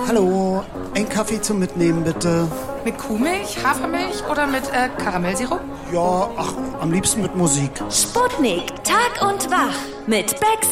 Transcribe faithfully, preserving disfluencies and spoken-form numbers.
Hallo, ein Kaffee zum Mitnehmen, bitte. Mit Kuhmilch, Hafermilch oder mit äh, Karamellsirup? Ja, ach, am liebsten mit Musik. Sputnik, Tag und Wach mit Becks